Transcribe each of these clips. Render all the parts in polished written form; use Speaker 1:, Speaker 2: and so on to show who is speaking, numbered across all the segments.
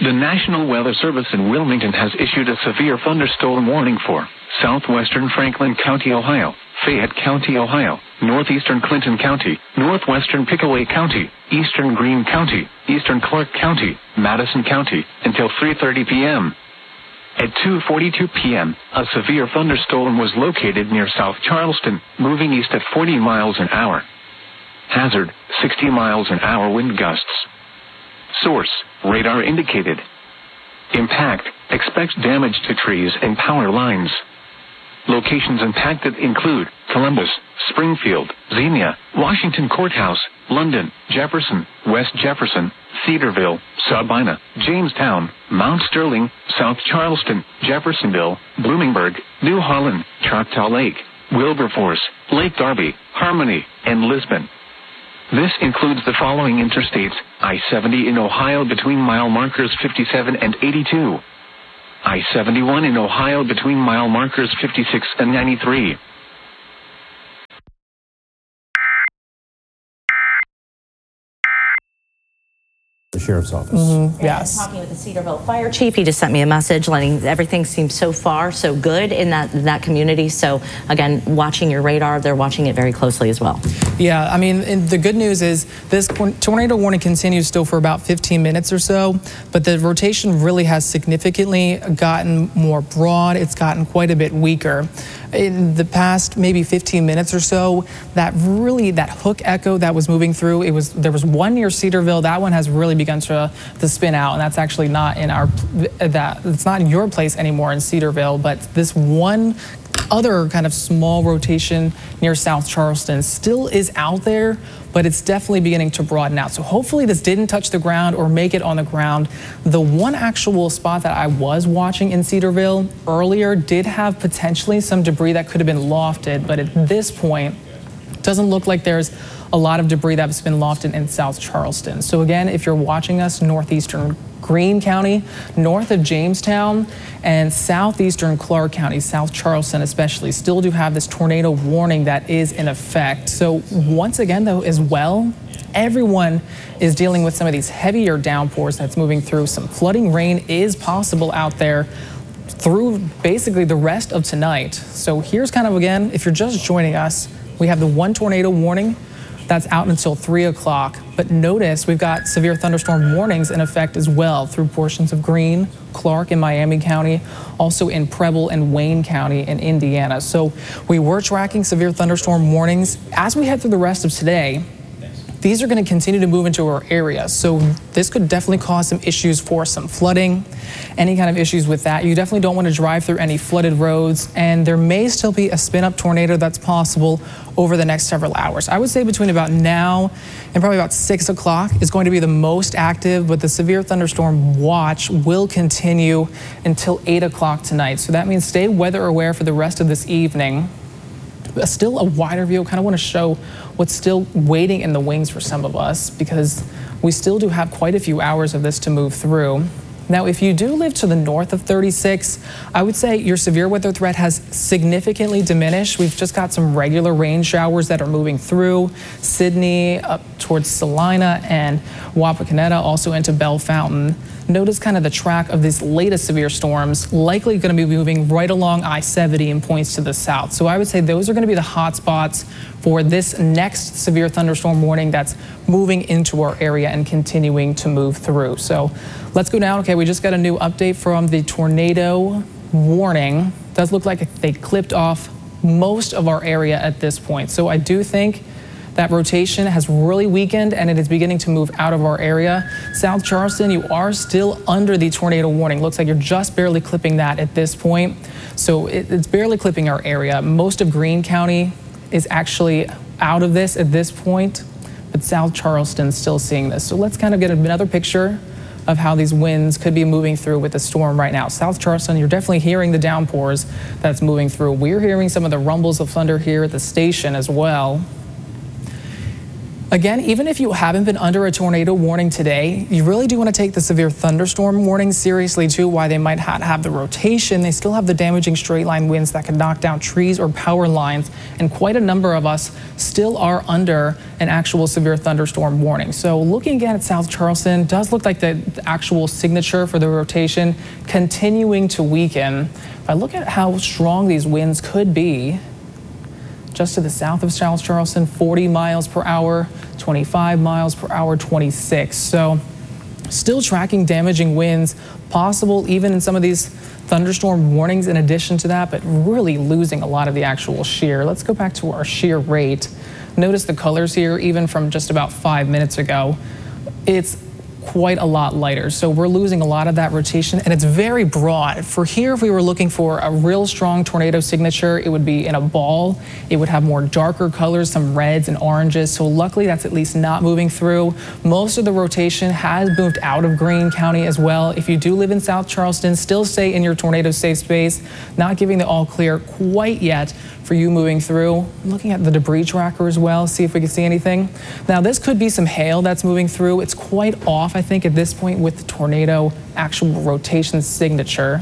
Speaker 1: The National Weather Service in Wilmington has issued a severe thunderstorm warning for southwestern Franklin County, Ohio, Fayette County, Ohio, northeastern Clinton County, northwestern Pickaway County, eastern Greene County, eastern Clark County, Madison County, until 3:30 p.m. At 2:42 p.m., a severe thunderstorm was located near South Charleston, moving east at 40 miles an hour. Hazard, 60 miles an hour wind gusts. Source, radar indicated. Impact, expect damage to trees and power lines. Locations impacted include Columbus, Springfield, Xenia, Washington Courthouse, London, Jefferson, West Jefferson, Cedarville, Sabina, Jamestown, Mount Sterling, South Charleston, Jeffersonville, Bloomingburg, New Holland, Choctaw Lake, Wilberforce, Lake Darby, Harmony, and Lisbon. This includes the following interstates: I-70 in Ohio between mile markers 57 and 82. I-71 in Ohio between mile markers 56 and 93.
Speaker 2: The sheriff's office.
Speaker 3: Yes. Talking with the Cedarville fire chief, he just sent me a message letting everything seem so far so good in that community. So again, watching your radar, they're watching it very closely as well.
Speaker 4: Yeah, I mean, and the good news is this tornado warning continues still for about 15 minutes or so, but the rotation really has significantly gotten more broad. It's gotten quite a bit weaker. In the past maybe 15 minutes or so, that hook echo that was moving through, there was one near Cedarville. That one has really begun to spin out, and that's actually not in it's not in your place anymore in Cedarville, but this one other kind of small rotation near South Charleston still is out there, but it's definitely beginning to broaden out. So hopefully this didn't touch the ground or make it on the ground. The one actual spot that I was watching in Cedarville earlier did have potentially some debris that could have been lofted, but at this point, it doesn't look like there's a lot of debris that's been lofted in South Charleston. So again, if you're watching us, northeastern Greene County, north of Jamestown, and southeastern Clark County, South Charleston especially, still do have this tornado warning that is in effect. So once again, though, as well, everyone is dealing with some of these heavier downpours that's moving through. Some flooding rain is possible out there through basically the rest of tonight. So here's kind of, again, if you're just joining us, we have the one tornado warning that's out until 3 o'clock. But notice we've got severe thunderstorm warnings in effect as well through portions of Greene, Clark, and Miami County, also in Preble and Wayne County in Indiana. So we were tracking severe thunderstorm warnings. As we head through the rest of today, these are going to continue to move into our area. So this could definitely cause some issues for some flooding, any kind of issues with that. You definitely don't want to drive through any flooded roads, and there may still be a spin-up tornado that's possible over the next several hours. I would say between about now and probably about 6 o'clock is going to be the most active, but the severe thunderstorm watch will continue until 8 o'clock tonight. So that means stay weather aware for the rest of this evening. Still a wider view, kind of want to show what's still waiting in the wings for some of us, because we still do have quite a few hours of this to move through. Now, if you do live to the north of 36, I would say your severe weather threat has significantly diminished. We've just got some regular rain showers that are moving through Sidney, up towards Salina and Wapakoneta, also into Bell Fountain. Notice kind of the track of these latest severe storms, likely going to be moving right along I-70 and points to the south. So I would say those are going to be the hot spots for this next severe thunderstorm warning that's moving into our area and continuing to move through. So let's go down. Okay, we just got a new update from the tornado warning. It does look like they clipped off most of our area at this point. So I do think that rotation has really weakened and it is beginning to move out of our area. South Charleston, you are still under the tornado warning. Looks like you're just barely clipping that at this point. So it's barely clipping our area. Most of Greene County is actually out of this at this point, but South Charleston's still seeing this. So let's kind of get another picture of how these winds could be moving through with the storm right now. South Charleston, you're definitely hearing the downpours that's moving through. We're hearing some of the rumbles of thunder here at the station as well. Again, even if you haven't been under a tornado warning today, you really do want to take the severe thunderstorm warning seriously too. Why they might not have the rotation, they still have the damaging straight line winds that can knock down trees or power lines, and quite a number of us still are under an actual severe thunderstorm warning. So looking again at South Charleston, does look like the actual signature for the rotation continuing to weaken. If I look at how strong these winds could be, just to the south of South Charleston, 40 miles per hour, 25 miles per hour, 26. So still tracking damaging winds, possible even in some of these thunderstorm warnings in addition to that, but really losing a lot of the actual shear. Let's go back to our shear rate. Notice the colors here, even from just about 5 minutes ago. It's quite a lot lighter. So we're losing a lot of that rotation, and it's very broad. For here, if we were looking for a real strong tornado signature, it would be in a ball. It would have more darker colors, some reds and oranges. So luckily that's at least not moving through. Most of the rotation has moved out of Greene County as well. If you do live in South Charleston, still stay in your tornado safe space. Not giving the all clear quite yet for you moving through. Looking at the debris tracker as well, see if we can see anything. Now this could be some hail that's moving through. It's quite off, I think, at this point with the tornado actual rotation signature.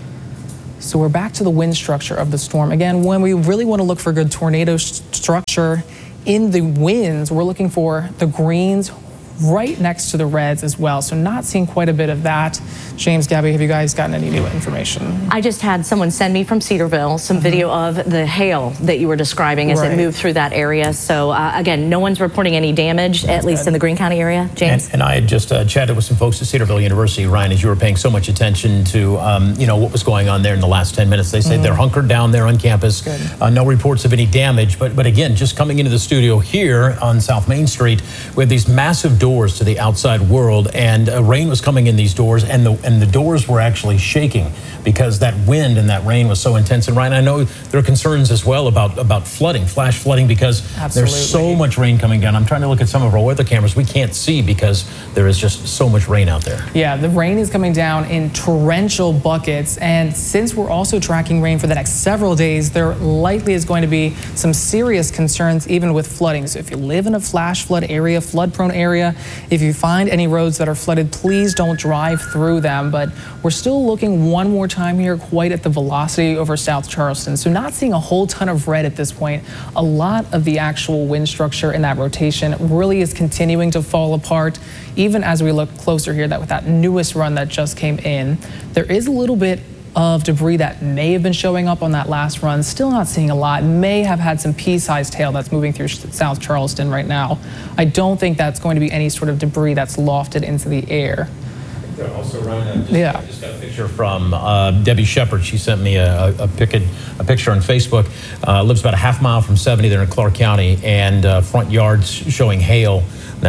Speaker 4: So we're back to the wind structure of the storm. Again, when we really want to look for good tornado structure in the winds, we're looking for the greens right next to the reds as well. So not seeing quite a bit of that. James, Gabby, have you guys gotten any new information?
Speaker 3: I just had someone send me from Cedarville some video of the hail that you were describing as it moved through that area. So again, no one's reporting any damage, at least in the Greene County area. James?
Speaker 5: And I had just chatted with some folks at Cedarville University, Ryan, as you were paying so much attention to what was going on there in the last 10 minutes. They said they're hunkered down there on campus. No reports of any damage. But again, just coming into the studio here on South Main Street, we have these massive doors to the outside world, and rain was coming in these doors, and the doors were actually shaking because that wind and that rain was so intense. And Ryan, I know there are concerns as well about flooding, flash flooding, because there's so much rain coming down. I'm trying to look at some of our weather cameras. We can't see because there is just so much rain out there.
Speaker 4: Yeah, the rain is coming down in torrential buckets, and since we're also tracking rain for the next several days, there likely is going to be some serious concerns even with flooding. So if you live in a flash flood area, flood prone area, if you find any roads that are flooded, please don't drive through them. But we're still looking one more time here quite at the velocity over South Charleston. So not seeing a whole ton of red at this point. A lot of the actual wind structure in that rotation really is continuing to fall apart, even as we look closer here with that newest run that just came in. There is a little bit of debris that may have been showing up on that last run. Still not seeing a lot. May have had some pea-sized hail that's moving through South Charleston right now. I don't think that's going to be any sort of debris that's lofted into the air.
Speaker 5: Also, Ryan, I just got a picture from Debbie Shepard. She sent me a picture on Facebook. Lives about a half mile from 70 there in Clark County, and front yards showing hail.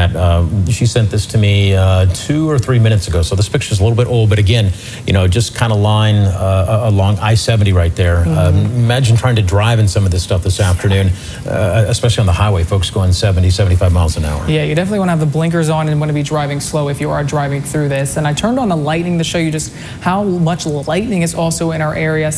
Speaker 5: That she sent this to me 2 or 3 minutes ago. So this picture's a little bit old, but again, just kind of line along I-70 right there. Imagine trying to drive in some of this stuff this afternoon, especially on the highway, folks going 70, 75 miles an hour.
Speaker 4: Yeah, you definitely want to have the blinkers on and want to be driving slow if you are driving through this. And I turned on the lightning to show you just how much lightning is also in our area.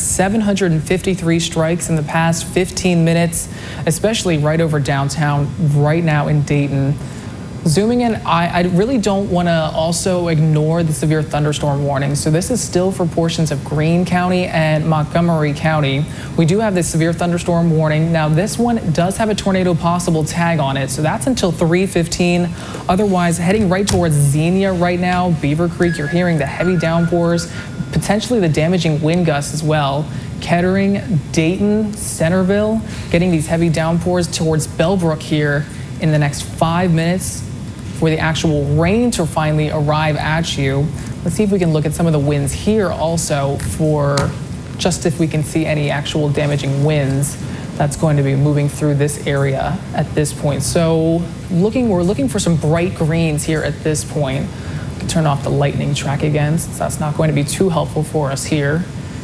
Speaker 4: 753 strikes in the past 15 minutes, especially right over downtown right now in Dayton. Zooming in, I really don't want to also ignore the severe thunderstorm warning. So this is still for portions of Greene County and Montgomery County. We do have this severe thunderstorm warning. Now this one does have a tornado possible tag on it, so that's until 3:15. Otherwise, heading right towards Xenia right now, Beaver Creek, you're hearing the heavy downpours, potentially the damaging wind gusts as well. Kettering, Dayton, Centerville, getting these heavy downpours towards Bellbrook here in the next 5 minutes for the actual rain to finally arrive at you. Let's see if we can look at some of the winds here also for just if we can see any actual damaging winds that's going to be moving through this area at this point. So we're looking for some bright greens here at this point. I can turn off the lightning track again since that's not going to be too helpful for us here.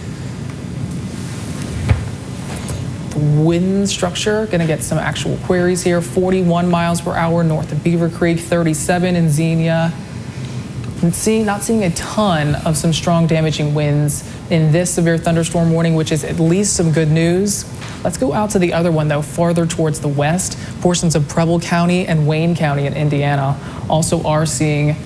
Speaker 4: Wind structure, going to get some actual queries here. 41 miles per hour north of Beaver Creek, 37 in Xenia. Not seeing a ton of some strong damaging winds in this severe thunderstorm warning, which is at least some good news. Let's go out to the other one, though, farther towards the west. Portions of Preble County and Wayne County in Indiana also are seeing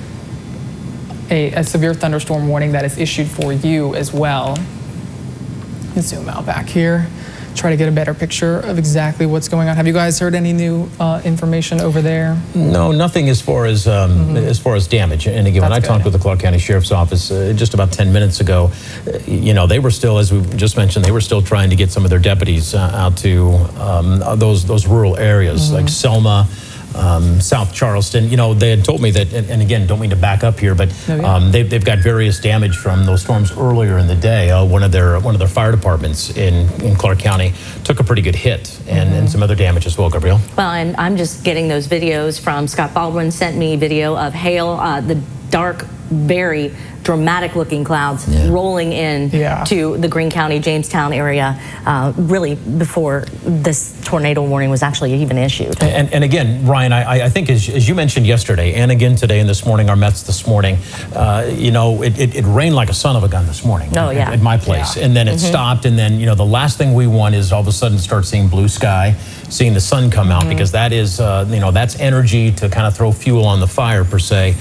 Speaker 4: a severe thunderstorm warning that is issued for you as well. Let's zoom out back here, try to get a better picture of exactly what's going on. Have you guys heard any new information over there?
Speaker 5: No, nothing as far as damage. And again, when I talked with the Clark County Sheriff's Office just about 10 minutes ago, you know, they were still, as we just mentioned, they were still trying to get some of their deputies out to those rural areas like Selma, South Charleston. You know, they had told me that, and again, don't mean to back up here, but they've got various damage from those storms earlier in the day. One of their fire departments in Clark County took a pretty good hit, and some other damage as well, Gabrielle.
Speaker 3: Well, and I'm just getting those videos from Scott Baldwin. Sent me video of hail, the dark, very dramatic looking clouds rolling in to the Greene County, Jamestown area, really before this tornado warning was actually even issued.
Speaker 5: And again, Ryan, I think as you mentioned yesterday and again today and this morning, our Mets this morning, you know, it rained like a son of a gun this morning at my place. And then it stopped, and then, you know, the last thing we want is all of a sudden start seeing blue sky, seeing the sun come out, because that is, you know, that's energy to kind of throw fuel on the fire per se.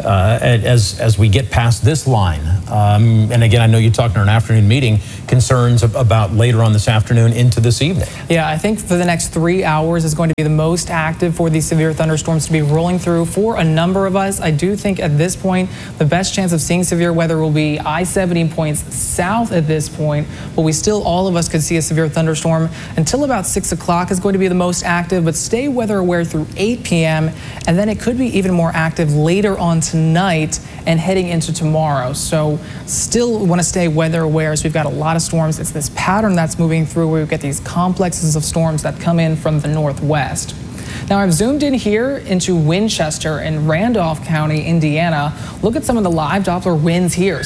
Speaker 5: As we get past this line, and again, I know you talked in an afternoon meeting, concerns about later on this afternoon into this evening.
Speaker 4: Yeah, I think for the next 3 hours is going to be the most active for these severe thunderstorms to be rolling through for a number of us. I do think at this point, the best chance of seeing severe weather will be I-70 points south at this point, but we still, all of us could see a severe thunderstorm until about 6 o'clock is going to be the most active, but stay weather aware through 8 p.m. and then it could be even more active later on tonight and heading into tomorrow. So still want to stay weather aware as we've got a lot of storms. It's this pattern that's moving through where we get these complexes of storms that come in from the northwest. Now I've zoomed in here into Winchester and Randolph County, Indiana. Look at some of the live Doppler winds here.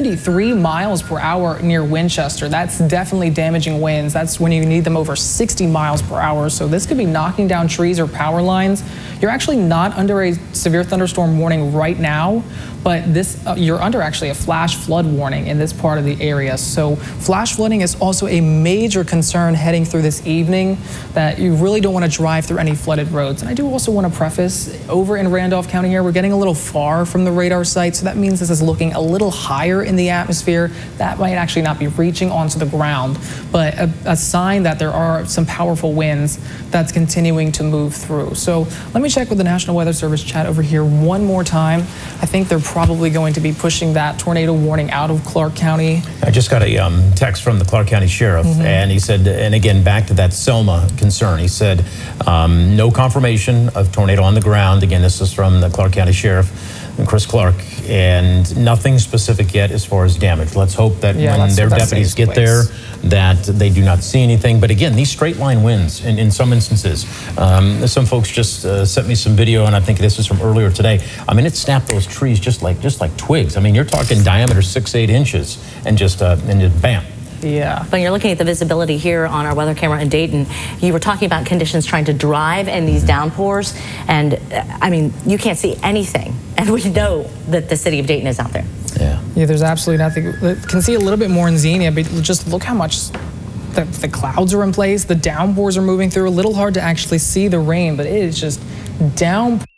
Speaker 4: 73 miles per hour near Winchester. That's definitely damaging winds. That's when you need them over 60 miles per hour. So this could be knocking down trees or power lines. You're actually not under a severe thunderstorm warning right now, but you're under actually a flash flood warning in this part of the area. So flash flooding is also a major concern heading through this evening, that you really don't want to drive through any flooded roads. And I do also want to preface, over in Randolph County here, we're getting a little far from the radar site, so that means this is looking a little higher in the atmosphere. That might actually not be reaching onto the ground, but a sign that there are some powerful winds that's continuing to move through. So let me check with the National Weather Service chat over here one more time. I think they're probably going to be pushing that tornado warning out of Clark County.
Speaker 5: I just got a text from the Clark County Sheriff, and he said, and again, back to that Selma concern, he said, no confirmation of tornado on the ground. Again, this is from the Clark County Sheriff, Chris Clark, and nothing specific yet as far as damage. Let's hope that when their deputies get there, that they do not see anything. But again, these straight line winds in some instances. Some folks just sent me some video, and I think this is from earlier today. I mean, it snapped those trees just like twigs. I mean, you're talking diameter 6-8 inches, and just bam.
Speaker 4: Yeah.
Speaker 3: When you're looking at the visibility here on our weather camera in Dayton, you were talking about conditions trying to drive in these downpours, and I mean, you can't see anything, and we know that the city of Dayton is out there.
Speaker 4: Yeah, there's absolutely nothing. Can see a little bit more in Xenia, but just look how much the clouds are in place. The downpours are moving through. A little hard to actually see the rain, but it is just down.